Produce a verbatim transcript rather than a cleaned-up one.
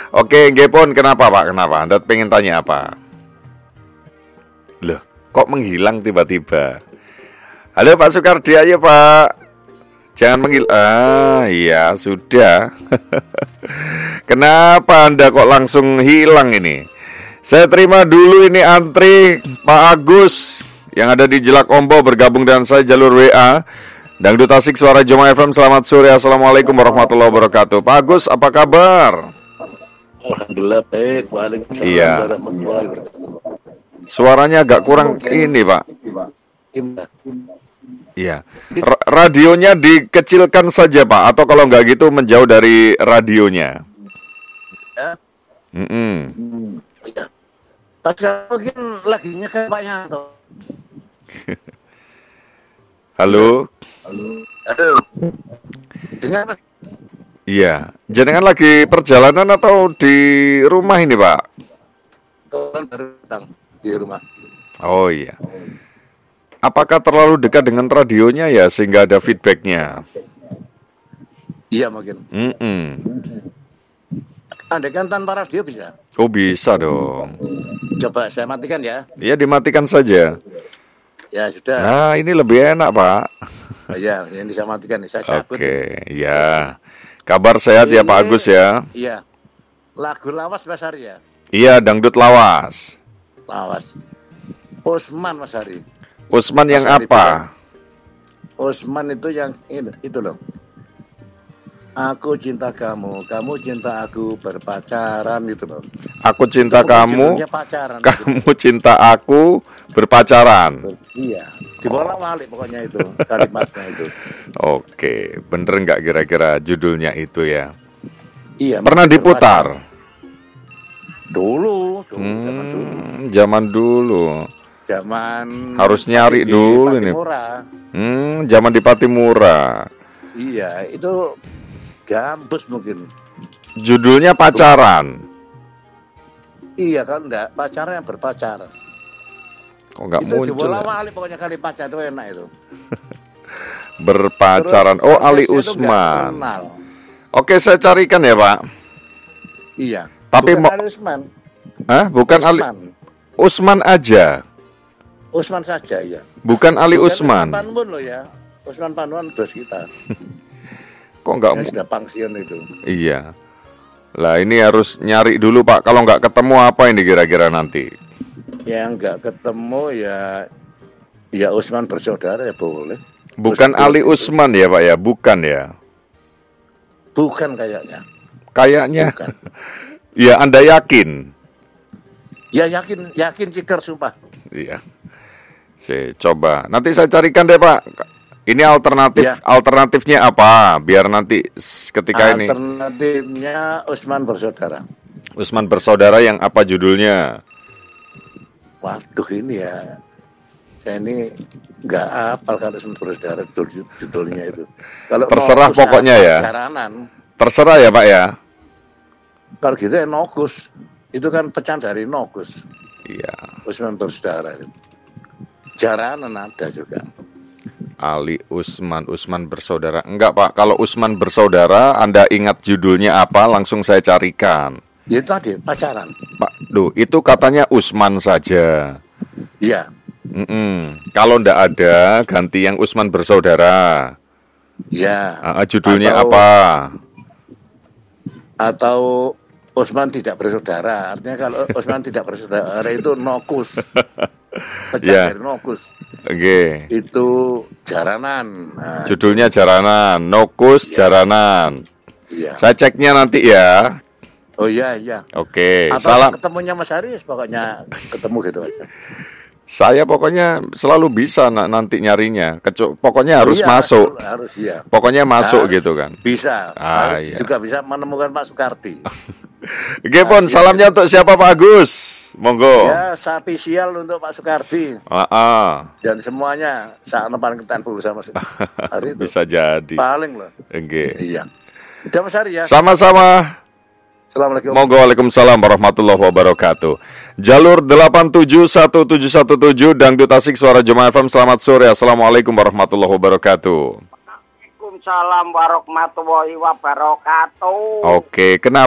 Oke, nggih pun, kenapa Pak? Kenapa? Anda pengen tanya apa? Loh, kok menghilang tiba-tiba? Halo Pak Sukardi, ayo Pak. Jangan menghilang. Ah, iya, sudah. Kenapa Anda kok langsung hilang ini? Saya terima dulu ini antri Pak Agus yang ada di Jelak Ombo bergabung dengan saya jalur W A. Dangdut Asik Suara Joma F M, selamat sore. Assalamualaikum warahmatullahi wabarakatuh. Pak Agus, apa kabar? Alhamdulillah baik. Waalaikumsalam iya. warahmatullahi wabarakatuh. Suaranya agak kurang ini Pak. Iya. R- radionya dikecilkan saja Pak, atau kalau nggak gitu menjauh dari radionya. Ya. Mm-mm. Ya. Pas mungkin lagi nyekel Pak Yanto. Halo. Halo. Halo. Dengar Mas? Iya, jenengan lagi perjalanan atau di rumah ini Pak? Kawan baru datang di rumah. Oh iya. Apakah terlalu dekat dengan radionya ya sehingga ada feedbacknya? Iya mungkin. Mm-mm. Andai kan tanpa radio bisa? Oh bisa dong. Coba saya matikan ya. Iya dimatikan saja. Ya sudah. Nah ini lebih enak Pak. Oh iya, ini saya matikan, saya cabut. Oke, ya. Kabar sehat ini, ya Pak Agus ya. Iya. Lagu lawas Mas Hari ya. Iya, dangdut lawas. Lawas. Usman Mas Hari. Usman yang Mas Hari apa? Bilang. Usman itu yang ini, itu loh. Aku cinta kamu, kamu cinta aku, berpacaran itu loh. Aku cinta itu kamu, pacaran, kamu gitu. Cinta aku, berpacaran. Iya, dibolak-balik oh. Pokoknya itu kalimatnya itu. Oke, bener nggak kira-kira judulnya itu ya? Iya. Pernah diputar? Dulu, dulu hmm, zaman dulu. Zaman dulu. Zaman. Harus nyari dulu ini. Hmm, zaman di Patimura. Iya, itu gambus mungkin. Judulnya pacaran. Iya kan enggak, pacaran yang berpacar. Kok nggak itu muncul? Itu dibola-balik pokoknya kali pacar itu enak itu. Berpacaran. Terus, oh Ali Usman. Oke saya carikan ya Pak. Iya. Tapi bukan mo- Ali Usman. Hah? Bukan Usman. Ali. Usman aja. Usman saja ya. Bukan Ali bukan Usman. Usman Panun loh ya. Usman Panun bos kita. Kok nggak? Yang sudah pensiun itu. Iya. Lah ini harus nyari dulu Pak. Kalau nggak ketemu apa ini kira-kira nanti? Yang nggak ketemu ya, ya Usman bersaudara ya boleh. Bukan Usman Ali Usman itu. Ya Pak ya, bukan ya? Bukan kayaknya. Kayaknya. Bukan. Ya Anda yakin? Ya yakin, yakin cikar sumpah. Iya. Saya coba. Nanti saya carikan deh Pak. Ini alternatif, ya. Alternatifnya apa? Biar nanti ketika Alternatifnya ini. Alternatifnya Usman bersaudara. Usman bersaudara yang apa judulnya? Waduh ini ya. Saya ini nggak hafal kan Usman bersaudara judul, judulnya itu. Kalau terserah pokoknya ya. Jaranan. Terserah ya Pak ya. Kalau gitu ya Nogus. Itu kan pecahan dari Nogus. Iya. Usman bersaudara. Jaranan ada juga. Ali Usman, Usman bersaudara. Enggak Pak, kalau Usman bersaudara, Anda ingat judulnya apa? Langsung saya carikan. Itu tadi pacaran. Pak, duh, itu katanya Usman saja. Iya. Mm-mm. Kalau ndak ada, ganti yang Usman bersaudara. Iya. Uh, judulnya atau, apa? Atau Usman tidak bersaudara. Artinya kalau Usman tidak bersaudara itu Nokus. Pecah yeah. dari Nokus. Oke. Okay. Itu jaranan. Nah, judulnya jaranan, Nokus yeah. jaranan. Iya. Yeah. Saya ceknya nanti ya. Oh iya iya. Oke. Okay. Atau salam. Ketemunya Mas Haris pokoknya ketemu gitu aja. Saya pokoknya selalu bisa na- nanti nyarinya. Kecu- pokoknya harus iya, masuk. Harus, harus iya. Pokoknya masuk harus, gitu kan. Bisa. Ah, harus iya. juga bisa menemukan Pak Sukardi. Oke pun, salamnya untuk siapa Pak Agus? Monggo. Ya, sapi sial untuk Pak Sukardi. Ah, ah. Dan semuanya saat paling ketan puluh sama hari itu. Bisa jadi. Paling loh. Oke. Iya. Udah Mas Hari ya. Sama-sama. Assalamualaikum. Monggo, waalaikumsalam warahmatullahi wabarakatuh. Jalur delapan tujuh satu tujuh satu tujuh Dangdut Asik Suara Joma F M. Selamat sore. Assalamualaikum warahmatullahi wabarakatuh. Waalaikumsalam warahmatullahi wabarakatuh. Oke, kenapa